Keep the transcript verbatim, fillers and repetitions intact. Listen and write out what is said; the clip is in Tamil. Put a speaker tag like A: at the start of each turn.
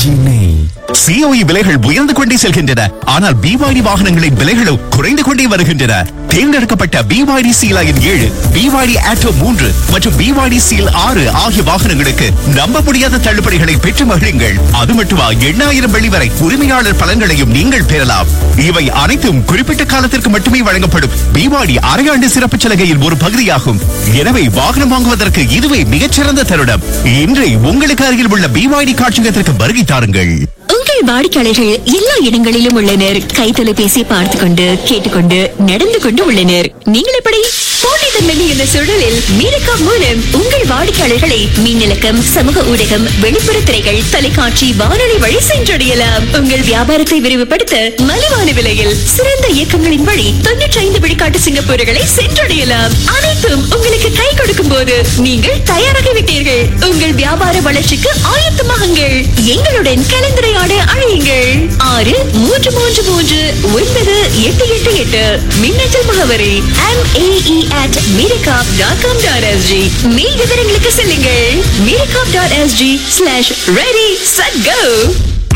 A: சிஓஇ விலைகள் உயர்ந்து கொண்டே செல்கின்றன. ஆனால் பிவாய்டி வாகனங்களின் விலைகளும் குறைந்து கொண்டே வருகின்றன. தேர்ந்தெடுக்கப்பட்ட பிவாய்டி சீல் ஏழு, பிவாய்டி ஆட்டோ மூன்று மற்றும் பிவாய்டி சீல் ஆறு ஆகிய வாகனங்களுக்கு நம்ப முடியாத தள்ளுபடிகளை பெற்று மகிழுங்கள். அது மட்டுமா, எண்ணாயிரம் வெள்ளி வரை உரிமையாளர் பலன்களையும் நீங்கள் பெறலாம். இவை அனைத்தும் குறிப்பிட்ட காலத்திற்கு மட்டுமே வழங்கப்படும் பிவாய்டி அரையாண்டு சிறப்பு சலுகையில் ஒரு பகுதியாகும். எனவே வாகனம் வாங்குவதற்கு இதுவே மிகச்சிறந்த தருணம். இன்றை உங்களுக்கு அருகில் உள்ள பிவாய்டி காட்சியகத்திற்கு வருகை தாருங்கள்.
B: உங்கள் வாடிக்கையாளர்கள் எல்லா இடங்களிலும் உள்ளனர். கை தொலைபேசி பார்த்து கொண்டு கேட்டுக்கொண்டு நடந்து கொண்டு உள்ளனர். நீங்கள் எப்படி போட்டித்தன்மை என்ற சூழலில் மீரக்கா மூலம் உங்கள் வாடிக்கையாளர்களை மின்னலக்கம், சமூக ஊடகம், வெளிப்புற திரைகள், தொலைக்காட்சி, வானொலி வழி சென்றடையலாம். உங்கள் வியாபாரத்தை விரிவுபடுத்த மலிவான விலையில் சிறந்த இயக்கங்களின் வழி தொன்னூற்றி ஐந்து விழுக்காட்டு சிங்கப்பூர்களை சென்றடையலாம். அனைத்தும் உங்களுக்கு கை கொடுக்கும் போது நீங்கள் தயாராகிவிட்டீர்கள். உங்கள் வியாபார வளர்ச்சிக்கு ஆயத்தமாகுங்கள். எங்களுடன் கலந்துரையாட அழையுங்கள். ஆறு மூன்று மூன்று மூன்று ஒன்பது எட்டு எட்டு எட்டு. மின்னஞ்சல் முகவரி M A E at மீரகாப் dot com dot S G. மேல் விவரங்களுக்கு செல்லுங்கள். மீரகாப் dot S G slash ready set go.